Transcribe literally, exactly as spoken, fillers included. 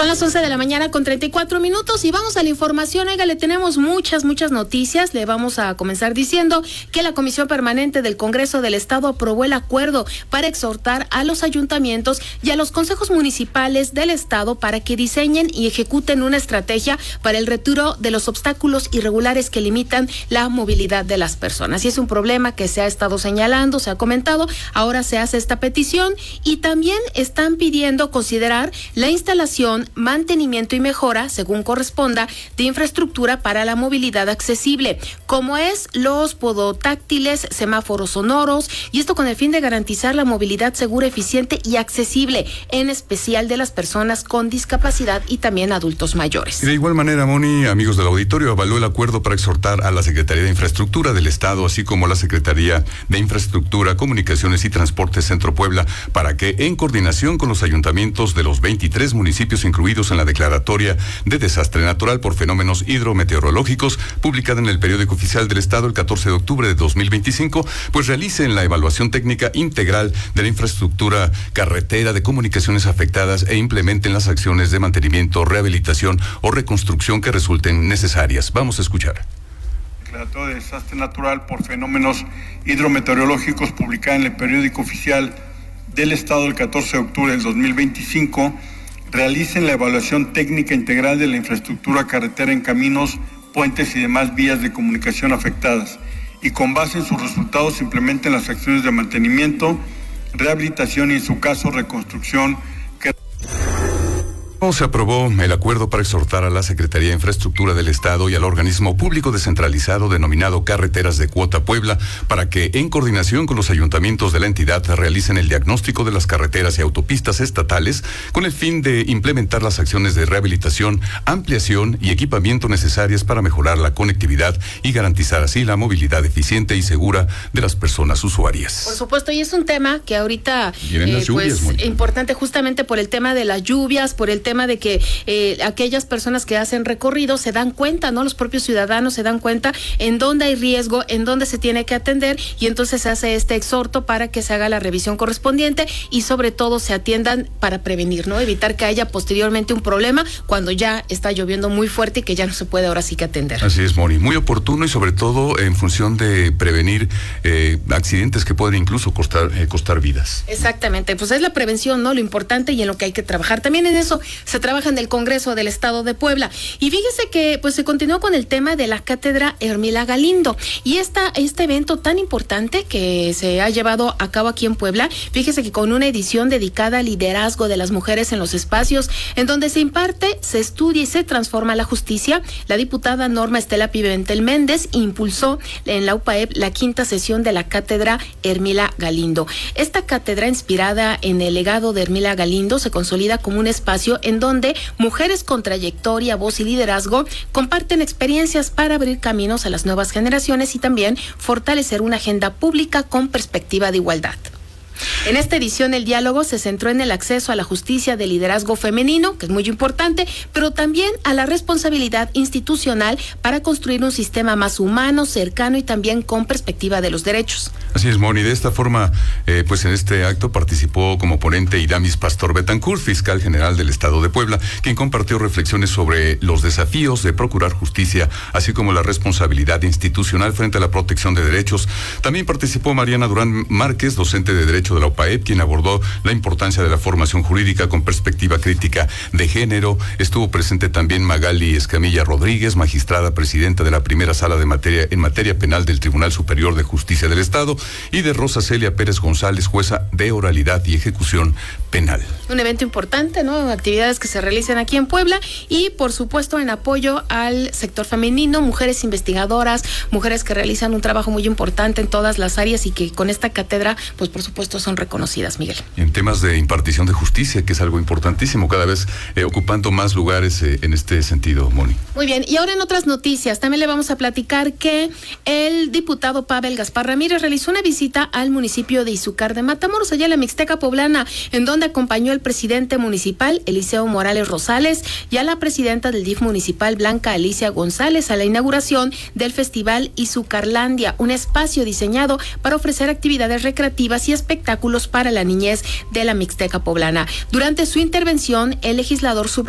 Son las once de la mañana con treinta y cuatro minutos y vamos a la información. Oiga, le tenemos muchas, muchas noticias. Le vamos a comenzar diciendo que la Comisión Permanente del Congreso del Estado aprobó el acuerdo para exhortar a los ayuntamientos y a los consejos municipales del Estado para que diseñen y ejecuten una estrategia para el retiro de los obstáculos irregulares que limitan la movilidad de las personas. Y es un problema que se ha estado señalando, se ha comentado. Ahora se hace esta petición y también están pidiendo considerar la instalación, mantenimiento y mejora, según corresponda, de infraestructura para la movilidad accesible, como es los podotáctiles, semáforos sonoros, y esto con el fin de garantizar la movilidad segura, eficiente y accesible, en especial de las personas con discapacidad y también adultos mayores. Y de igual manera, Moni, amigos del auditorio, avaló el acuerdo para exhortar a la Secretaría de Infraestructura del Estado, así como la Secretaría de Infraestructura, Comunicaciones y Transporte Centro Puebla, para que, en coordinación con los ayuntamientos de los veintitrés municipios incluidos en la declaratoria de desastre natural por fenómenos hidrometeorológicos, publicada en el periódico oficial del Estado el catorce de octubre de dos mil veinticinco, pues realicen la evaluación técnica integral de la infraestructura carretera de comunicaciones afectadas e implementen las acciones de mantenimiento, rehabilitación o reconstrucción que resulten necesarias. Vamos a escuchar. Declaratoria de desastre natural por fenómenos hidrometeorológicos, publicada en el periódico oficial del Estado el catorce de octubre del dos mil veinticinco, realicen la evaluación técnica integral de la infraestructura carretera en caminos, puentes y demás vías de comunicación afectadas, y con base en sus resultados implementen las acciones de mantenimiento, rehabilitación y, en su caso, reconstrucción que... Se aprobó el acuerdo para exhortar a la Secretaría de Infraestructura del Estado y al organismo público descentralizado denominado Carreteras de Cuota Puebla para que, en coordinación con los ayuntamientos de la entidad, realicen el diagnóstico de las carreteras y autopistas estatales con el fin de implementar las acciones de rehabilitación, ampliación y equipamiento necesarias para mejorar la conectividad y garantizar así la movilidad eficiente y segura de las personas usuarias. Por supuesto, y es un tema que ahorita eh, las lluvias, pues muy importante justamente por el tema de las lluvias, por el tema tema de que eh, aquellas personas que hacen recorrido se dan cuenta, ¿no? Los propios ciudadanos se dan cuenta en dónde hay riesgo, en dónde se tiene que atender, y entonces se hace este exhorto para que se haga la revisión correspondiente y sobre todo se atiendan para prevenir, ¿no? Evitar que haya posteriormente un problema cuando ya está lloviendo muy fuerte y que ya no se puede ahora sí que atender. Así es, Moni, muy oportuno y sobre todo en función de prevenir eh, accidentes que pueden incluso costar, eh, costar vidas. Exactamente, pues es la prevención, ¿no? Lo importante y en lo que hay que trabajar. También en eso se trabaja en el Congreso del Estado de Puebla. Y fíjese que pues se continuó con el tema de la Cátedra Ermila Galindo. Y esta, este evento tan importante que se ha llevado a cabo aquí en Puebla, fíjese que con una edición dedicada al liderazgo de las mujeres en los espacios en donde se imparte, se estudia y se transforma la justicia, la diputada Norma Estela Pimentel Méndez impulsó en la U P A E P la quinta sesión de la Cátedra Ermila Galindo. Esta cátedra, inspirada en el legado de Ermila Galindo, se consolida como un espacio en donde mujeres con trayectoria, voz y liderazgo comparten experiencias para abrir caminos a las nuevas generaciones y también fortalecer una agenda pública con perspectiva de igualdad. En esta edición el diálogo se centró en el acceso a la justicia de liderazgo femenino, que es muy importante, pero también a la responsabilidad institucional para construir un sistema más humano, cercano y también con perspectiva de los derechos. Así es, Moni. De esta forma, eh, pues en este acto participó como ponente Iramis Pastor Betancourt, fiscal general del Estado de Puebla, quien compartió reflexiones sobre los desafíos de procurar justicia, así como la responsabilidad institucional frente a la protección de derechos. También participó Mariana Durán Márquez, docente de Derecho de la U P A E P, quien abordó la importancia de la formación jurídica con perspectiva crítica de género. Estuvo presente también Magali Escamilla Rodríguez, magistrada presidenta de la primera sala de materia en materia penal del Tribunal Superior de Justicia del Estado, y de Rosa Celia Pérez González, jueza de oralidad y ejecución penal. Un evento importante, ¿no? Actividades que se realizan aquí en Puebla y, por supuesto, en apoyo al sector femenino, mujeres investigadoras, mujeres que realizan un trabajo muy importante en todas las áreas y que con esta cátedra, pues por supuesto, son reconocidas, Miguel. En temas de impartición de justicia, que es algo importantísimo, cada vez eh, ocupando más lugares eh, en este sentido, Moni. Muy bien, y ahora en otras noticias, también le vamos a platicar que el diputado Pavel Gaspar Ramírez realizó una visita al municipio de Izúcar de Matamoros, allá en la Mixteca Poblana, en donde acompañó al presidente municipal, Eliseo Morales Rosales, y a la presidenta del D I F municipal, Blanca Alicia González, a la inauguración del Festival Izúcarlandia, un espacio diseñado para ofrecer actividades recreativas y espectáculos para la niñez de la Mixteca Poblana. Durante su intervención, el legislador subrayó